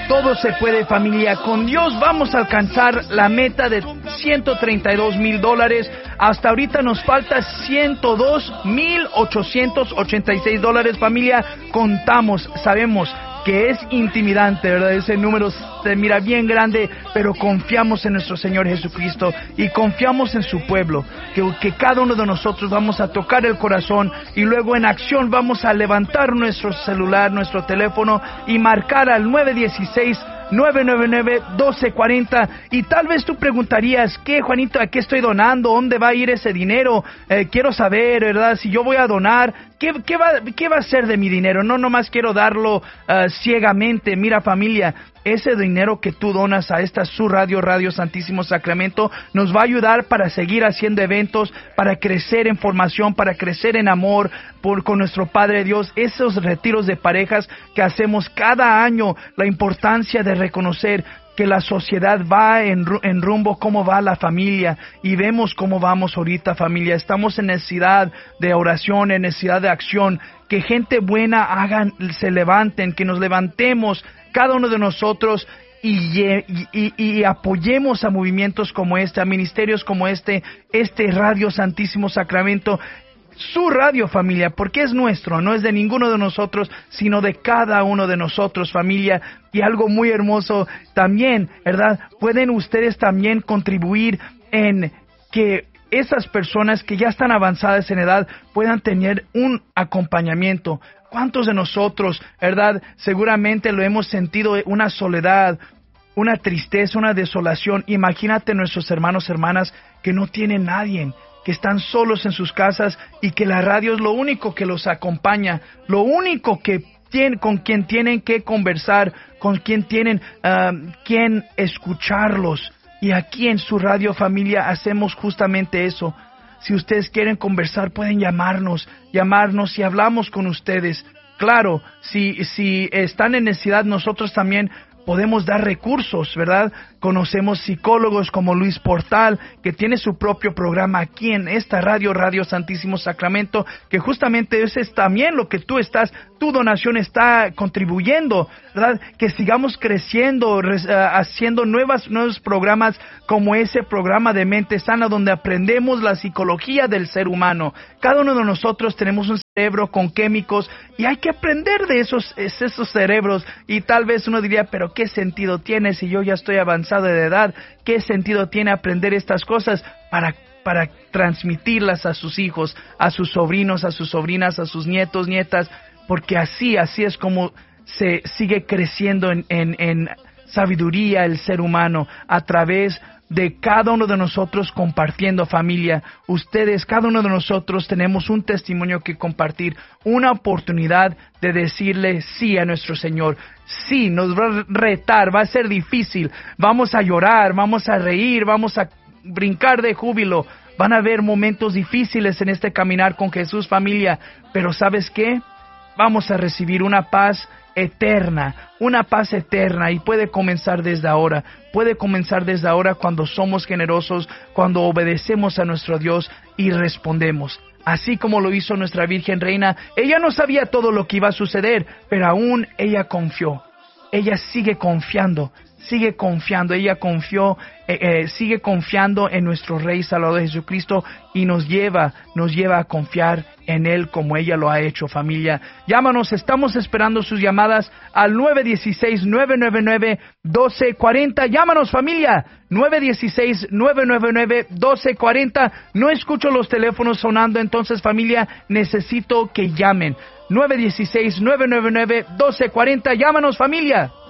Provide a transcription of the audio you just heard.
Todo se puede, familia. Con Dios vamos a alcanzar la meta de $132,000. Hasta ahorita nos falta $102,886, familia. Contamos, sabemos que es intimidante, ¿verdad? Ese número se mira bien grande, pero confiamos en nuestro Señor Jesucristo y confiamos en su pueblo, que cada uno de nosotros vamos a tocar el corazón y luego en acción vamos a levantar nuestro celular, nuestro teléfono y marcar al 916-999-1240. Y tal vez tú preguntarías, ¿qué, Juanito? ¿A qué estoy donando? ¿Dónde va a ir ese dinero? Quiero saber, ¿verdad? Si yo voy a donar, ¿qué va a ser de mi dinero? No nomás quiero darlo ciegamente. Mira, familia, ese dinero que tú donas a esta su radio, Radio Santísimo Sacramento, nos va a ayudar para seguir haciendo eventos, para crecer en formación, para crecer en amor con nuestro Padre Dios. Esos retiros de parejas que hacemos cada año, la importancia de reconocer que la sociedad va en rumbo, cómo va la familia, y vemos cómo vamos ahorita, familia. Estamos en necesidad de oración, en necesidad de acción, que gente buena se levanten, que nos levantemos cada uno de nosotros y apoyemos a movimientos como este, a ministerios como este Radio Santísimo Sacramento, su radio, familia, porque es nuestro, no es de ninguno de nosotros, sino de cada uno de nosotros, familia. Y algo muy hermoso también, ¿verdad? Pueden ustedes también contribuir en que esas personas que ya están avanzadas en edad puedan tener un acompañamiento. ¿Cuántos de nosotros, verdad, seguramente lo hemos sentido, una soledad, una tristeza, una desolación? Imagínate nuestros hermanos, hermanas que no tienen nadie, que están solos en sus casas y que la radio es lo único que los acompaña, lo único que con quien tienen que conversar, con quien tienen quien escucharlos. Y aquí en su radio, familia, hacemos justamente eso. Si ustedes quieren conversar, pueden llamarnos y hablamos con ustedes. Claro, si están en necesidad, nosotros también podemos dar recursos, ¿verdad? Conocemos psicólogos como Luis Portal, que tiene su propio programa aquí en esta radio, Radio Santísimo Sacramento, que justamente eso es también lo que tu donación está contribuyendo, ¿verdad? Que sigamos creciendo, haciendo nuevos programas como ese programa de Mente Sana, donde aprendemos la psicología del ser humano. Cada uno de nosotros tenemos un cerebro con químicos y hay que aprender de esos cerebros. Y tal vez uno diría, pero ¿qué sentido tiene si yo ya estoy avanzado de edad? ¿Qué sentido tiene aprender estas cosas para transmitirlas a sus hijos, a sus sobrinos, a sus sobrinas, a sus nietos, nietas? Porque así es como se sigue creciendo en sabiduría el ser humano, a través de cada uno de nosotros compartiendo, familia. Ustedes, cada uno de nosotros tenemos un testimonio que compartir, una oportunidad de decirle sí a nuestro Señor. Sí, nos va a retar, va a ser difícil, vamos a llorar, vamos a reír, vamos a brincar de júbilo. Van a haber momentos difíciles en este caminar con Jesús, familia, pero ¿sabes qué? Vamos a recibir una paz eterna, y puede comenzar desde ahora cuando somos generosos, cuando obedecemos a nuestro Dios y respondemos. Así como lo hizo nuestra Virgen Reina, ella no sabía todo lo que iba a suceder, pero aún ella confió, ella sigue confiando, ella confió, sigue confiando en nuestro Rey Salvador Jesucristo y nos lleva a confiar en Él como ella lo ha hecho, familia. Llámanos, estamos esperando sus llamadas al 916-999-1240. Llámanos, familia, 916-999-1240. No escucho los teléfonos sonando, entonces, familia, necesito que llamen. 916-999-1240. Llámanos, familia.